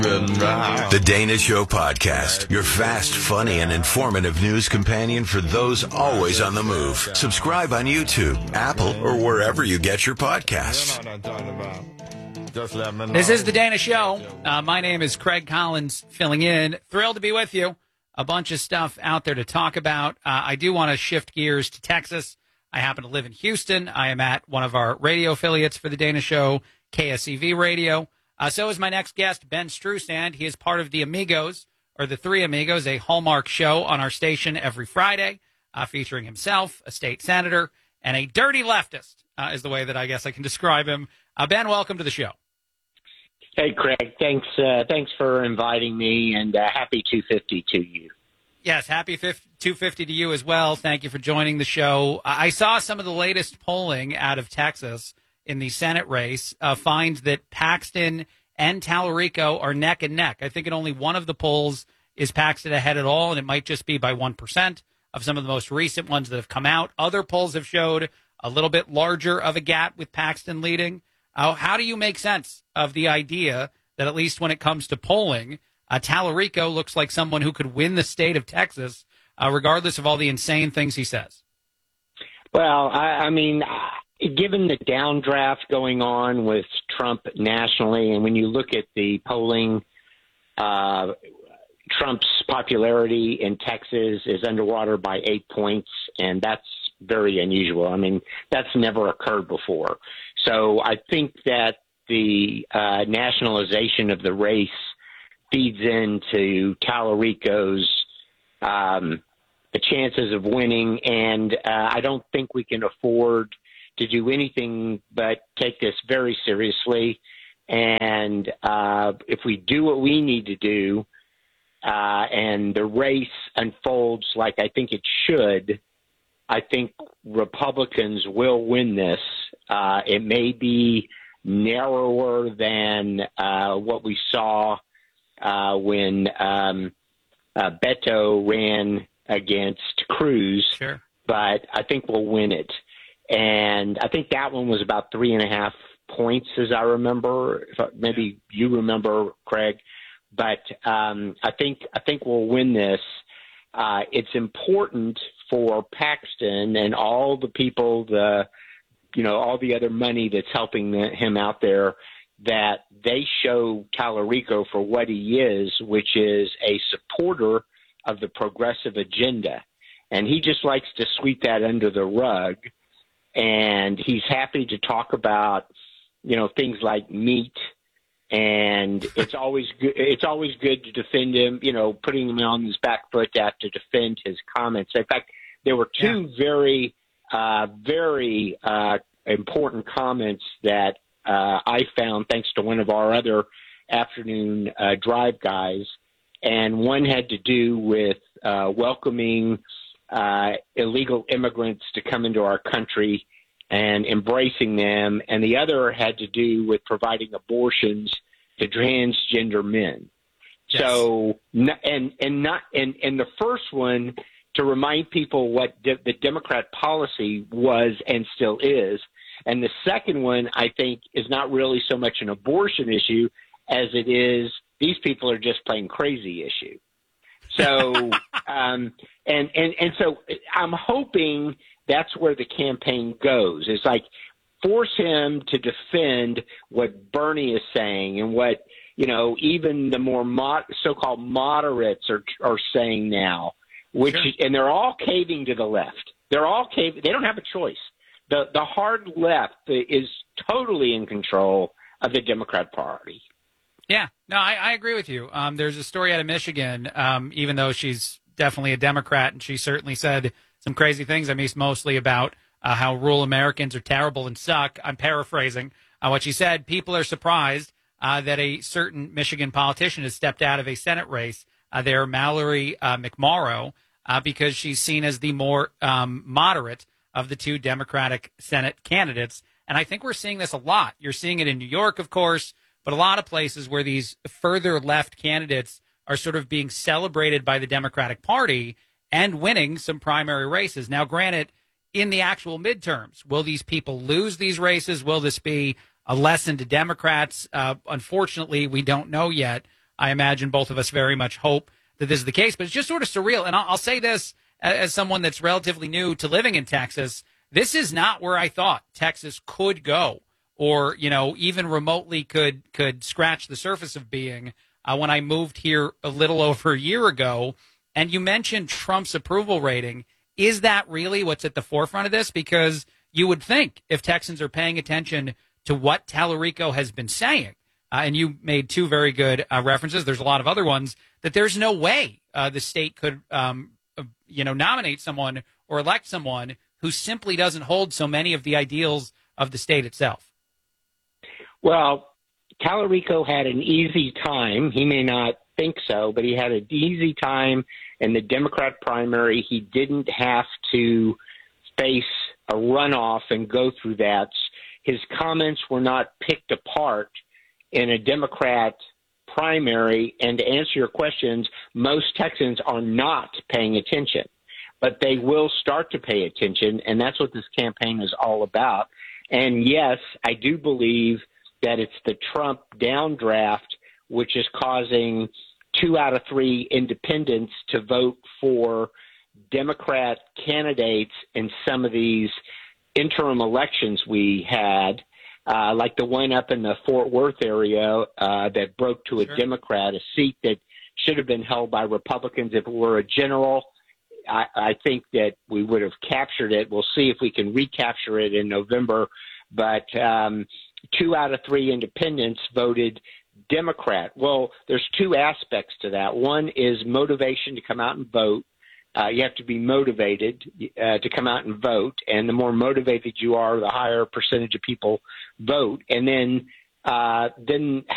The Dana Show Podcast, your fast, funny, and informative news companion for those always on the move. Subscribe on YouTube, Apple, or wherever you get your podcasts. This is The Dana Show. My name is Craig Collins, filling in. Thrilled to be with you. A bunch of stuff out there to talk about. I do want to shift gears to Texas. I happen to live in Houston. I am at one of our radio affiliates for The Dana Show, KSEV Radio. So is my next guest, Ben Strusand. He is part of the Amigos, or the Three Amigos, a Hallmark show on our station every Friday, featuring himself, a state senator, and a dirty leftist, is the way that I guess I can describe him. Ben, welcome to the show. Hey, Craig. Thanks for inviting me, and happy 250 to you. Yes, happy 250 to you as well. Thank you for joining the show. I saw some of the latest polling out of Texas in the Senate race, finds that Paxton and Tallarico are neck and neck. I think in only one of the polls is Paxton ahead at all, and it might just be by 1% of some of the most recent ones that have come out. Other polls have showed a little bit larger of a gap with Paxton leading. How do you make sense of the idea that at least when it comes to polling, Tallarico looks like someone who could win the state of Texas, regardless of all the insane things he says? Well, I mean, given the downdraft going on with Trump nationally, and when you look at the polling, Trump's popularity in Texas is underwater by 8 points, and that's very unusual. I mean, that's never occurred before. So I think that the nationalization of the race feeds into Tallarico's the chances of winning, and I don't think we can afford to do anything but take this very seriously. And if we do what we need to do, and the race unfolds like I think it should, I think Republicans will win this. It may be narrower than what we saw when Beto ran against Cruz, Sure. But I think we'll win it. And I think that one was about 3.5 points, as I remember. Maybe you remember, Craig. But I think we'll win this. It's important for Paxton and all the people, all the other money that's helping him out there, that they show Tallarico for what he is, which is a supporter of the progressive agenda. And he just likes to sweep that under the rug. And he's happy to talk about, things like meat. And it's always good. It's always good to defend him, putting him on his back foot to have to defend his comments. In fact, there were two very important comments that I found thanks to one of our other afternoon drive guys. And one had to do with welcoming illegal immigrants to come into our country and embracing them. And the other had to do with providing abortions to transgender men. Yes. So, and the first one, to remind people what the Democrat policy was and still is. And the second one, I think, is not really so much an abortion issue as it is these people are just playing crazy issue. So, and so I'm hoping that's where the campaign goes. It's like force him to defend what Bernie is saying and what, even the more so-called moderates are saying now, which, Sure. And they're all caving to the left. They're all caving. They don't have a choice. The hard left is totally in control of the Democrat Party. Yeah, no, I agree with you. There's a story out of Michigan, even though she's definitely a Democrat, and she certainly said some crazy things. I mean, mostly about how rural Americans are terrible and suck. I'm paraphrasing what she said. People are surprised that a certain Michigan politician has stepped out of a Senate race there, Mallory McMorrow, because she's seen as the more moderate of the two Democratic Senate candidates. And I think we're seeing this a lot. You're seeing it in New York, of course, but a lot of places where these further left candidates are sort of being celebrated by the Democratic Party and winning some primary races. Now, granted, in the actual midterms, will these people lose these races? Will this be a lesson to Democrats? Unfortunately, we don't know yet. I imagine both of us very much hope that this is the case, but it's just sort of surreal. And I'll say this as someone that's relatively new to living in Texas. This is not where I thought Texas could go, or, even remotely could scratch the surface of being when I moved here a little over a year ago. And you mentioned Trump's approval rating. Is that really what's at the forefront of this? Because you would think if Texans are paying attention to what Tallarico has been saying, and you made two very good references, there's a lot of other ones, that there's no way the state could, nominate someone or elect someone who simply doesn't hold so many of the ideals of the state itself. Well, Tallarico had an easy time. He may not think so, but he had an easy time in the Democrat primary. He didn't have to face a runoff and go through that. His comments were not picked apart in a Democrat primary. And to answer your questions, most Texans are not paying attention, but they will start to pay attention. And that's what this campaign is all about. And yes, I do believe that it's the Trump downdraft, which is causing 2 out of 3 independents to vote for Democrat candidates in some of these interim elections we had, like the one up in the Fort Worth area that broke to a Democrat, a seat that should have been held by Republicans. If it were a general, I think that we would have captured it. We'll see if we can recapture it in November. But 2 out of 3 independents voted Democrat. Well, there's 2 aspects to that. One is motivation to come out and vote. You have to be motivated to come out and vote, and the more motivated you are, the higher percentage of people vote. And then